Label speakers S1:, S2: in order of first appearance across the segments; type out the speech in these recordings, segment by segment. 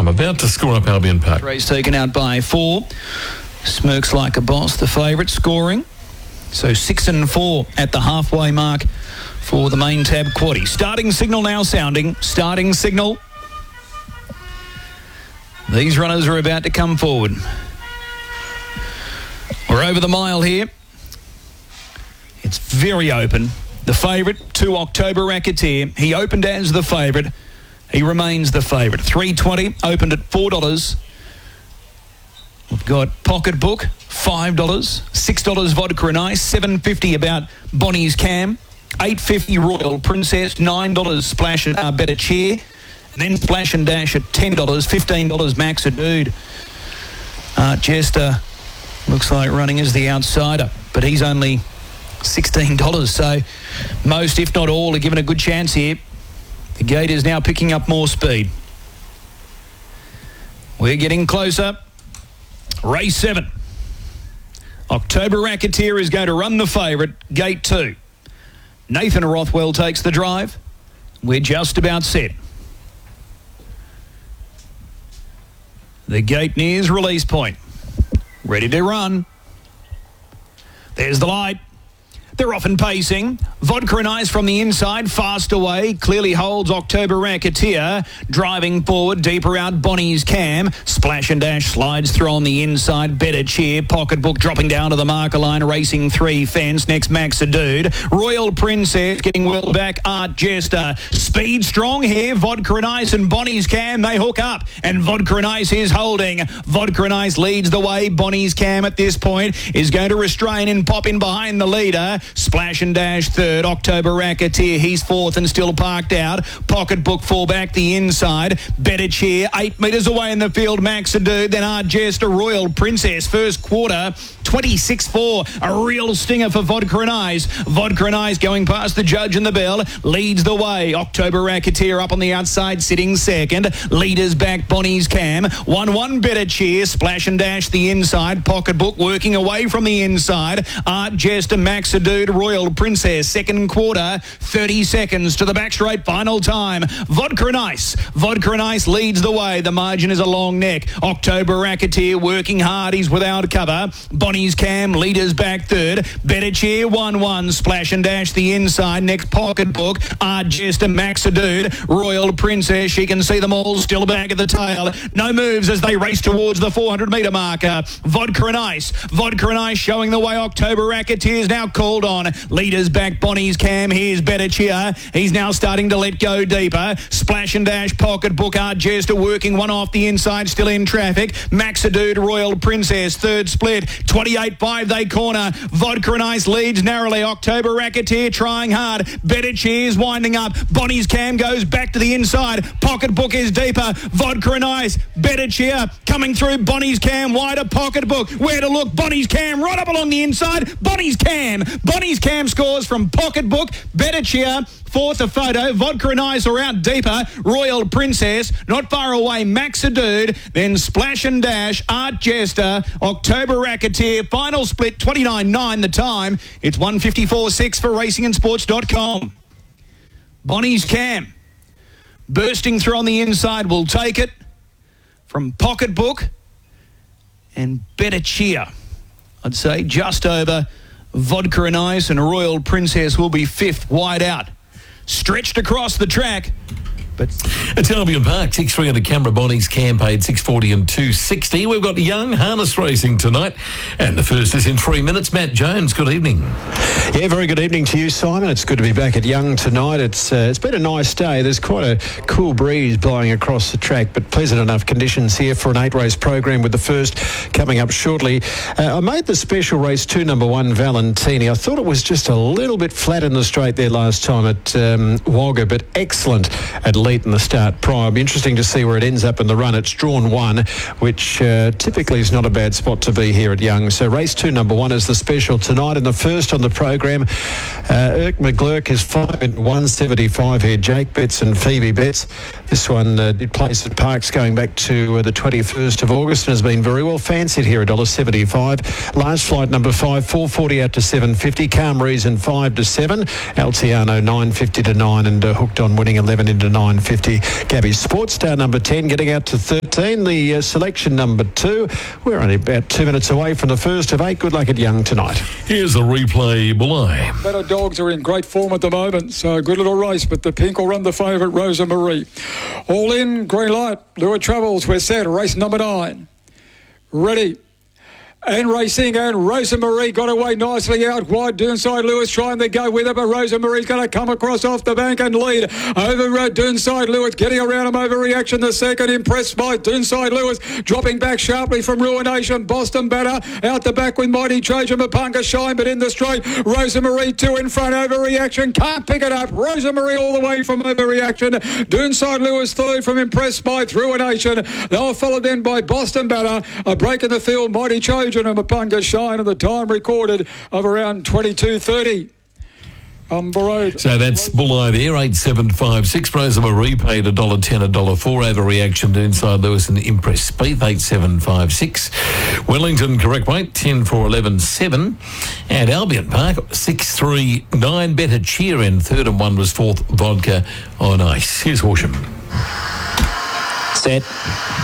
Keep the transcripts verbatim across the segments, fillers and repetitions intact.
S1: I'm about to score up Albion Park.
S2: Race taken out by four. Smirks Like a Boss, the favourite, scoring. So six and four at the halfway mark for the main tab quaddie. Starting signal now sounding. Starting signal. These runners are about to come forward. We're over the mile here. It's very open. The favourite, two October Racketeer. He opened as the favourite. He remains the favourite. three twenty, opened at four dollars. We've got Pocketbook, five dollars. six dollars Vodka and Ice. seven fifty about Bonnie's Cam. eight fifty Royal Princess. nine dollars Splash and uh, Better Cheer. And then Splash and Dash at ten dollars. fifteen dollars Max a Dude. Art Jester looks like running as the outsider, but he's only sixteen dollars. So most, if not all, are given a good chance here. The gate is now picking up more speed. We're getting closer. Race seven. October Racketeer is going to run the favourite, gate two. Nathan Rothwell takes the drive. We're just about set. The gate nears release point. Ready to run. There's the light. They're off and pacing. Vodka and Ice from the inside, fast away. Clearly holds October Racketeer. Driving forward, deeper out Bonnie's Cam. Splash and Dash slides through on the inside. Better Cheer. Pocketbook dropping down to the marker line. Racing three fence. Next Max a Dude. Royal Princess getting well back. Art Jester. Speed strong here. Vodka and Ice and Bonnie's Cam. They hook up. And Vodka and Ice is holding. Vodka and Ice leads the way. Bonnie's Cam at this point is going to restrain and pop in behind the leader. Splash and Dash third. October Racketeer, he's fourth and still parked out. Pocketbook fall back the inside. Better Cheer, eight metres away in the field. Max a Dude, then Art Jester, Royal Princess. First quarter, twenty-six four. A real stinger for Vodka and Ice. Vodka and Ice going past the judge and the bell. Leads the way. October Racketeer up on the outside, sitting second. Leaders back, Bonnie's Cam. one one Better Cheer. Splash and Dash the inside. Pocketbook working away from the inside. Art Jester, Max a Dude, Royal Princess. Second quarter, thirty seconds to the back straight. Final time. Vodka and Ice. Vodka and Ice leads the way. The margin is a long neck. October Racketeer working hard. He's without cover. Bonnie's Cam, leaders back third. Better Cheer, one one. Splash and Dash the inside. Next Pocketbook. Art Jester, Max a Dude. Royal Princess. She can see them all still back at the tail. No moves as they race towards the four hundred metre marker. Vodka and Ice. Vodka and Ice showing the way. October Racketeer is now called on. Leaders back, Bonnie's Cam. Here's Better Cheer. He's now starting to let go deeper. Splash and Dash, Pocketbook, Art Jester working one off the inside, still in traffic. Max a Dude, Royal Princess, third split. twenty-eight five they corner. Vodka and Ice leads narrowly. October Racketeer trying hard. Better Cheer's winding up. Bonnie's Cam goes back to the inside. Pocketbook is deeper. Vodka and Ice. Better Cheer coming through. Bonnie's Cam wider. Pocketbook. Where to look? Bonnie's Cam right up along the inside. Bonnie's Cam. Bonnie's Cam scores from Pocketbook. Better Cheer. Fourth a photo. Vodka and Ice are out deeper. Royal Princess. Not far away. Max a Dude. Then Splash and Dash. Art Jester. October Racketeer. Final split twenty-nine nine the time. It's one fifty-four six for racing and sports dot com. Bonnie's Cam. Bursting through on the inside. Will take it from Pocketbook. And Better Cheer. I'd say just over Vodka and Ice, and Royal Princess will be fifth wide out. Stretched across the track. But
S1: it's Albion Park, six three on the Canberra Bonnie's Cam paid six forty and two sixty. We've got young harness racing tonight. And the first is in three minutes. Matt Jones, good evening.
S3: Yeah, very good evening to you, Simon. It's good to be back at Young tonight. It's uh, it's been a nice day. There's quite a cool breeze blowing across the track, but pleasant enough conditions here for an eight-race program with the first coming up shortly. Uh, I made the special race two, number one, Valentini. I thought it was just a little bit flat in the straight there last time at um, Wagga, but excellent at late in the start prior. It'll be interesting to see where it ends up in the run. It's drawn one, which uh, typically is not a bad spot to be here at Young. So race two, number one, is the special tonight, and the first on the program. Uh, Irk McGlurk is five in one seventy-five here. Jake Betts and Phoebe Betts. This one uh, did place at Parks going back to uh, the twenty-first of August and has been very well fancied here at one dollar seventy-five. Last flight number five, four forty out to seven fifty. Calm Reason five to seven. Altiano nine fifty to nine, and uh, Hooked On winning eleven into nine. nine fifty. Gabby Sports Star number ten getting out to thirteen. The uh, selection number two. We're only about two minutes away from the first of eight. Good luck at Young tonight.
S1: Here's a replay, Bulli.
S4: Better dogs are in great form at the moment, so good little race, but the pink will run the favourite, Rosa Marie. All in, green light, Lure Travels, we're set, race number nine. Ready. And racing, and Rosa Marie got away nicely out wide. Doonside Lewis trying to go with it, but Rosa Marie's going to come across off the bank and lead over uh, Doonside Lewis, getting around him over reaction. The second, impressed by Doonside Lewis, dropping back sharply from Ruination. Boston Batter out the back with Mighty Trojan, Mapunga Shine, but in the straight, Rosa Marie two in front, over reaction, can't pick it up. Rosa Marie all the way from over reaction. Doonside Lewis third from impressed by Ruination. They'll followed then by Boston Batter, a break in the field, Mighty Trojan and Mapunga Shine, and the time recorded of around twenty-two thirty. Umber Road.
S1: So that's Bulli there, eight seven five six. Rosa Marie paid one dollar ten, one dollar four. Over reaction to Inside Lewis and Impress Speed, eight seven five six. Wellington, correct weight, ten four eleven seven. And Albion Park, six three nine. Better Cheer in third, and one was fourth, Vodka on Ice. Here's Horsham.
S5: Set.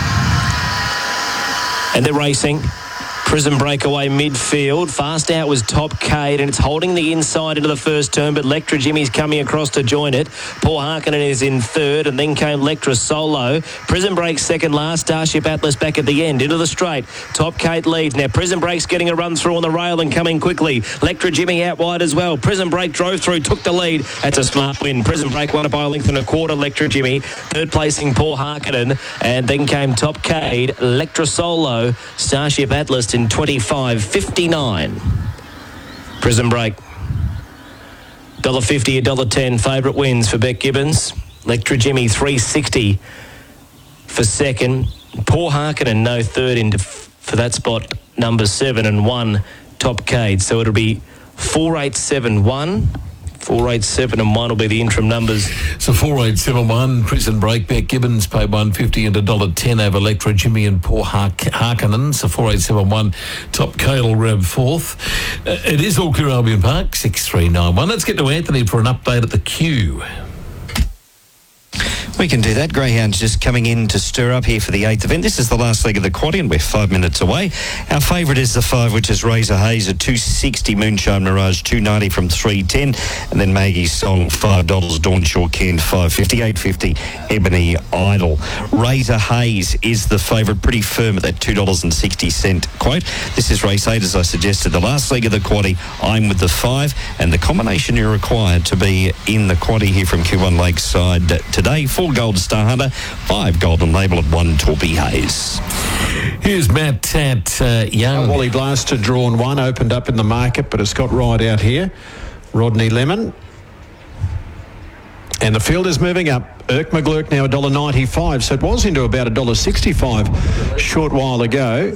S5: And they're racing. Prison Breakaway midfield. Fast out was Top Cade, and it's holding the inside into the first turn, but Lectra Jimmy's coming across to join it. Paul Harkonnen is in third, and then came Lectra Solo. Prison Break second last. Starship Atlas back at the end. Into the straight. Top Cade leads. Now Prison Break's getting a run through on the rail and coming quickly. Lectra Jimmy out wide as well. Prison Break drove through, took the lead. That's a smart win. Prison Break won it by a length and a quarter. Lectra Jimmy. Third placing Paul Harkonnen, and then came Top Cade, Lectra Solo, Starship Atlas in twenty-five fifty-nine. Prison Break. one dollar fifty, one dollar ten. Favourite wins for Beck Gibbons. Lectra Jimmy, three sixty for second. Paul Harkonnen, no third into f- for that spot, number seven, and one, Top Cade. So it'll be four eight seven one. four eight seven and one will be the interim numbers.
S1: So four eight seven one, Prison Break. Beck Gibbons paid one fifty and one dollar ten over Lectra Jimmy and Paul Hark- Harkonnen. So four eight seven one, Top Cade will grab fourth. Uh, it is Auckland Albion Park, six three nine one. Let's get to Anthony for an update at the queue.
S6: We can do that. Greyhound's just coming in to stir up here for the eighth event. This is the last leg of the quaddie, and we're five minutes away. Our favourite is the five, which is Razor Hayes at two sixty, Moonshine Mirage two ninety from three ten, and then Maggie's Song five dollars, Dawn Shore Kent five fifty, eight fifty, Ebony Idol. Razor Hayes is the favourite, pretty firm at that two dollars and sixty cent quote. This is race eight, as I suggested, the last leg of the quaddie. I'm with the five, and the combination you're required to be in the quaddie here from Q one Lakeside today. Four Gold Star Hunter, five Golden Label, at one Torpy Hayes.
S1: Here's Matt at uh, Young.
S3: Uh, Wally Blaster drawn one, opened up in the market, but it's got right out here. Rodney Lemon. And the field is moving up. Irk McGlurk now one dollar ninety-five, so it was into about one dollar sixty-five a short while ago.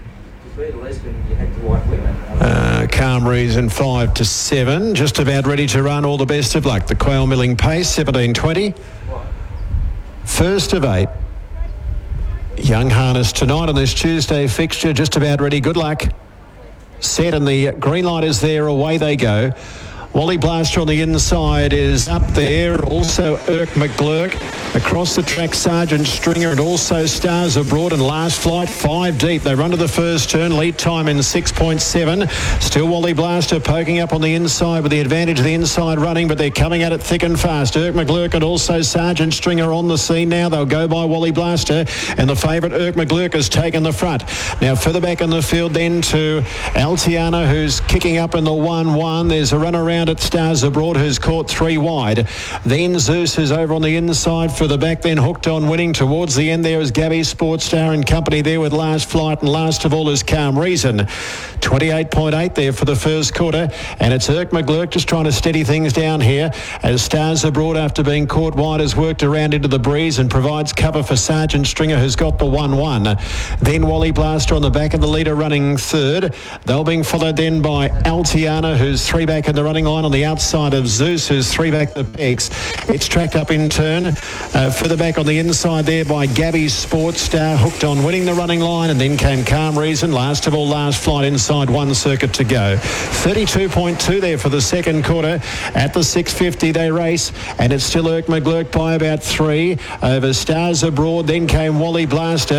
S3: Uh, Calm Reason five to seven, just about ready to run. All the best of luck. The Quail Milling Pace seventeen twenty. First of eight. Young harness tonight on this Tuesday fixture, just about ready. Good luck. Set, and the green light is there. Away they go. Wally Blaster on the inside is up there. Also Irk McGlurk. Across the track, Sergeant Stringer, and also Stars Abroad, and Last Flight five deep. They run to the first turn. Lead time in six point seven. Still Wally Blaster poking up on the inside with the advantage of the inside running, but they're coming at it thick and fast. Irk McGlurk and also Sergeant Stringer on the scene now. They'll go by Wally Blaster, and the favourite Irk McGlurk has taken the front. Now further back in the field then to Altiana, who's kicking up in the one one. There's a run around at Stars Abroad, who's caught three wide. Then Zeus is over on the inside for the back, then hooked on winning. Towards the end there is Gabby Sports Star and company there with Last Flight, and last of all is Calm Reason. twenty-eight point eight there for the first quarter, and it's Irk McGlurk just trying to steady things down here as Stars Abroad, after being caught wide, has worked around into the breeze and provides cover for Sergeant Stringer, who's got the one one. Then Wally Blaster on the back of the leader running third. They'll being followed then by Altiana, who's three back in the running line on the outside of Zeus, who's three back the pegs. It's tracked up in turn. Uh, further back on the inside there by Gabby's Sports Star, hooked on winning the running line, and then came Calm Reason. Last of all, Last Flight inside one circuit to go. thirty-two point two there for the second quarter. At the six fifty they race, and it's still Irk McGlurk by about three over Stars Abroad. Then came Wally Blaster.